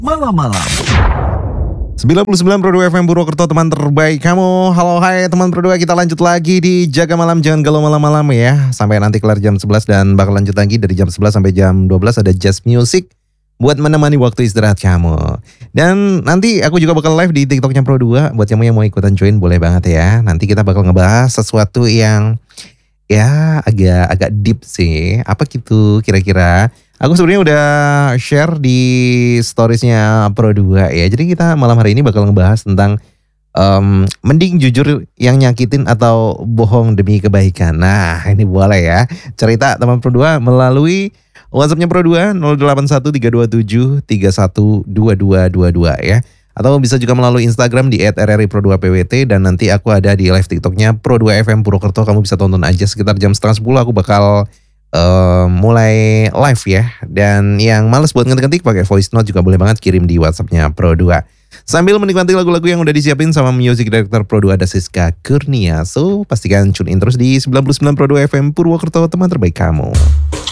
Malam-malam 99.2 FM Purwokerto, teman terbaik kamu. Halo, hai teman berdua, kita lanjut lagi di Jaga Malam. Jangan galau malam-malam ya, sampai nanti kelar jam 11. Dan bakal lanjut lagi dari jam 11 sampai jam 12 ada Jazz Music buat menemani waktu istirahat kamu. Dan nanti aku juga bakal live di TikToknya Pro2. Buat kamu yang mau ikutan join boleh banget ya. Nanti kita bakal ngebahas sesuatu yang ya agak deep sih. Apa gitu kira-kira. Aku sebenarnya udah share di storiesnya Pro2 ya. Jadi kita malam hari ini bakal ngebahas tentang mending jujur yang nyakitin atau bohong demi kebaikan. Nah ini boleh ya. Cerita teman Pro2 melalui WhatsAppnya Pro2 081327312222 ya. Atau bisa juga melalui Instagram di @rripro2pwt. Dan nanti aku ada di live TikToknya Pro2 FM Purwokerto. Kamu bisa tonton aja sekitar jam 9:30 aku bakal mulai live ya. Dan yang males buat ngetik-ngetik pakai voice note juga boleh banget kirim di WhatsAppnya Pro2. Sambil menikmati lagu-lagu yang udah disiapin sama music director Pro2 ada Siska Kurnia. So pastikan tune in terus di 99 Pro2 FM Purwokerto, teman terbaik kamu.